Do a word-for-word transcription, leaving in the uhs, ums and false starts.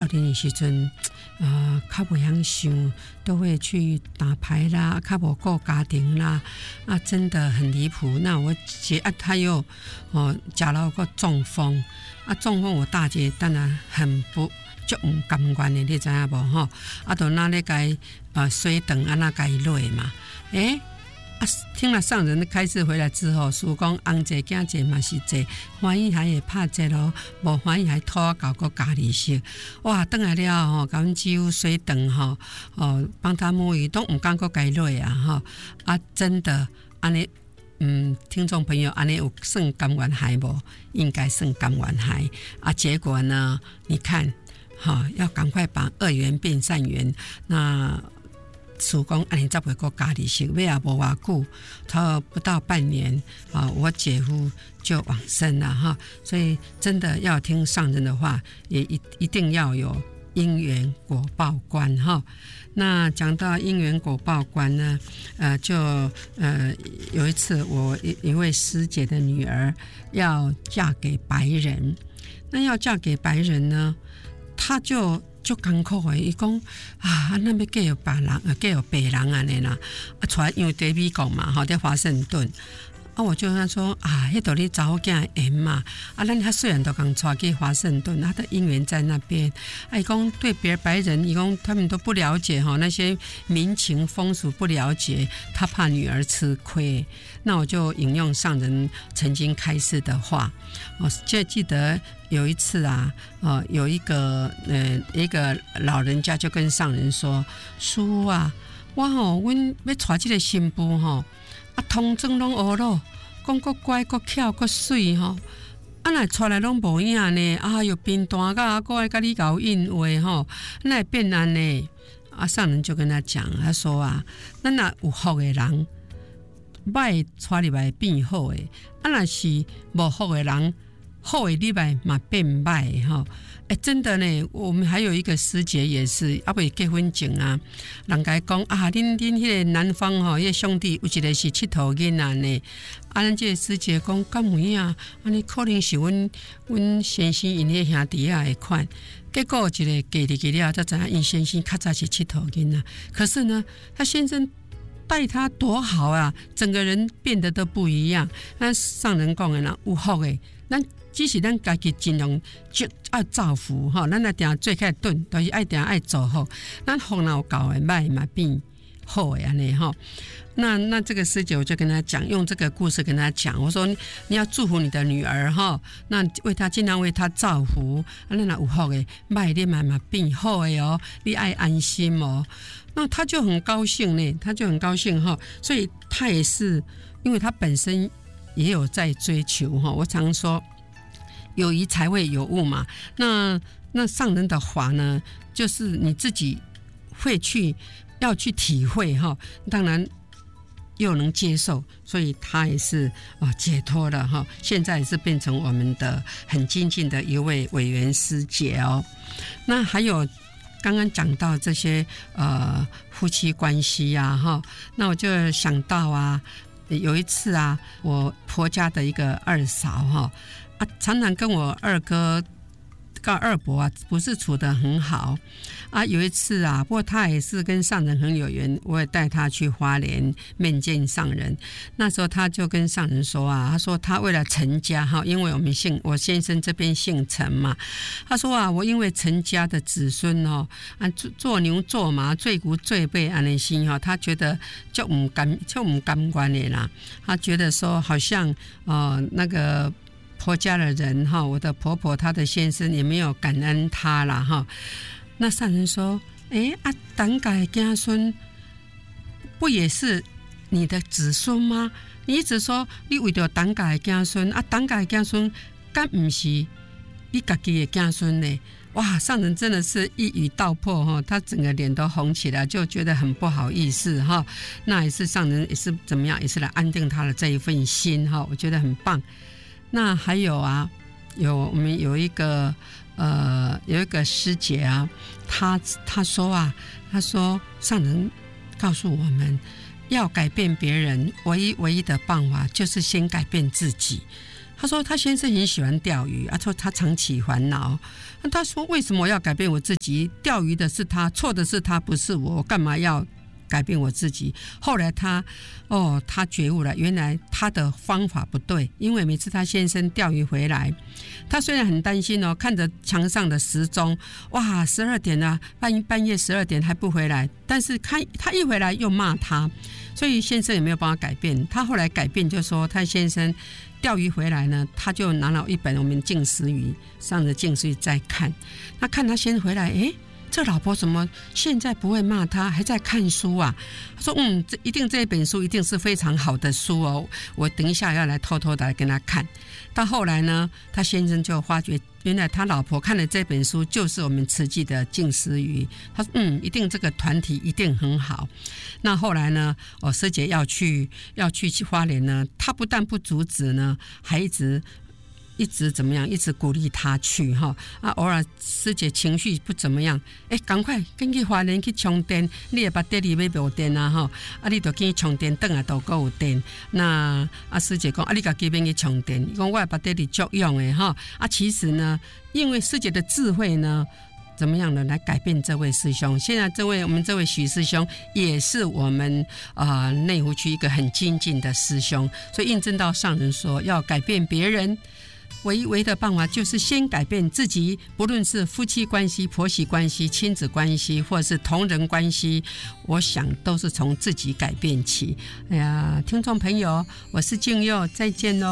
年的时阵，呃，较不想想，都会去打牌啦，较不顾家庭啦，啊，真的很离谱。那我姐啊，她又哦，假了个中风，啊，中风我大姐当然很不就唔甘愿的，你知影无吼？啊，就拿咧该呃水长啊那该落嘛，诶。啊，听了上人开示回来之后，叔公翁济囝济嘛是济，欢喜还会拍节咯，无欢喜还拖搞个咖喱食。哇，倒来了吼，甲阮酒水长吼，哦，帮他沐浴都唔敢个改落啊吼，啊，真的安尼，嗯，听众朋友安尼有算甘愿还无？应该算甘愿还啊，结果呢？你看，哈、哦，要赶快把恶缘变善缘，那。叔公安尼才袂过家里食，尾也无偌久，差不到半年啊，我姐夫就往生了哈。所以真的要听上人的话，也一一定要有因缘果报观哈。那讲到因缘果报观呢，呃，就呃有一次我一一位师姐的女儿要嫁给白人，那要嫁给白人呢，她就。就艰苦的，伊讲啊，那要嫁有白人，啊，嫁有白人安尼啦，啊，出来因为在美国嘛，吼，在华盛顿，啊，我就跟他说啊，迄度你查某囝缘嘛，啊，咱他虽然都刚带去华盛顿，他的姻缘在那边，啊，伊讲对别白人，伊讲他们都不了解哈，那些民情风俗不了解，他怕女儿吃亏，那我就引用上人曾经开示的话，我就记得。有一次啊，呃，有一个呃一个老人家就跟上人说：“叔啊，我吼，阮要娶这个新妇吼，啊，通装拢学咯，讲个乖个巧个水吼，啊，若娶来拢无影呢，啊，又变单个，个爱甲你搞应话吼，那会变安呢？”啊，上人就跟他讲，他说啊，咱若有福的人，歹娶入来变好的，啊，若是无福的人。后尾礼拜嘛变歹哈，哎、欸，真的呢，我们还有一个师姐也是，阿未结婚前啊，人家讲啊，恁恁迄个南方吼，迄、那个兄弟有一个是佚佗囡仔呢，啊，咱这个师姐讲干有影，啊，你可能是阮阮先生因迄兄弟啊的款，结果一个嫁入去了，才知影因先生较早是佚佗囡仔，可是呢，他先生。待他多好啊，整个人变得都不一样。咱上人讲的啦，有福的，咱只是咱家己尽量就要造福哈，咱来定做开顿，都是爱定爱做好。咱福若有够的，歹嘛变好的安尼哈。那那这个师姐我就跟他讲，用这个故事跟他讲，我说你要祝福你的女儿哈，那为她尽量为她造福。啊，那有福的，歹你嘛嘛变好的哦，你爱安心哦。那他就很高兴呢，他就很高兴哈，所以他也是，因为他本身也有在追求哈。我常说，有疑才会有悟嘛。那那上人的话呢，就是你自己会去要去体会哈，当然又能接受，所以他也是啊解脱了哈。现在也是变成我们的很精进的一位委员师姐哦。那还有。刚刚讲到这些呃夫妻关系呀、啊、哈，那我就想到啊，有一次啊，我婆家的一个二嫂哈啊，常常跟我二哥跟二伯啊不是处得很好啊。有一次啊，不过他也是跟上人很有缘，我也带他去花莲面见上人。那时候他就跟上人说啊，他说他为了陈家哈，因为我们姓我先生这边姓陈嘛，他说啊，我因为陈家的子孙哦啊做牛做马最古最辈安尼心哈，他觉得就唔甘就唔甘愿的啦，他觉得说好像呃那个。婆家的人哈，我的婆婆她的先生也没有感恩她啦哈。那上人说：“哎啊，党改家孙不也是你的子孙吗？你一直说你为了党改家孙啊，党改家孙，敢不是你自己的家孙呢？”哇，上人真的是一语道破哈，他整个脸都红起来，就觉得很不好意思哈。那也是上人也是怎么样，也是来安定他的这一份心哈，我觉得很棒。那还有啊，有我们有一个呃有一个师姐啊，她她说啊，她说上人告诉我们，要改变别人，唯一唯一的办法就是先改变自己。 他说他先生很喜欢钓鱼，啊，说他常起烦恼。那他说为什么我要改变我自己？钓鱼的是他，错的是他，不是我，我干嘛要改变我自己？后来他哦，他觉悟了，原来他的方法不对，因为每次他先生钓鱼回来，他虽然很担心哦，看着墙上的时钟，哇，十二点了，半半夜十二点还不回来，但是他他一回来又骂他，所以先生也没有办法改变。他后来改变，就说他先生钓鱼回来呢，他就拿了一本我们静思语上的静思语在看，他看他先回来，诶，这老婆怎么现在不会骂他，还在看书啊？他说嗯，这一定这本书一定是非常好的书哦，我等一下要来偷偷的来跟他看。到后来呢，他先生就发觉原来他老婆看的这本书就是我们慈济的静思语。他说嗯，一定这个团体一定很好。那后来呢，哦，师姐要去要去花莲呢，他不但不阻止呢，还一直一直怎么样，一直鼓励他去哈啊！偶尔师姐情绪不怎么样，哎，赶快跟去花莲去充电，你也把电里买无电啊哈！啊，你就去充电，等下都够有电。那啊，师姐讲啊，你家己边去充电，讲我把电里足用的哈啊！其实呢，因为师姐的智慧呢。怎么样的来改变这位师兄？现在这位我们这位许师兄也是我们呃内湖区一个很精进的师兄，所以印证到上人说要改变别人，唯一唯一的办法就是先改变自己，不论是夫妻关系、婆媳关系、亲子关系，或者是同人关系，我想都是从自己改变起。哎呀，听众朋友，我是静佑，再见喽。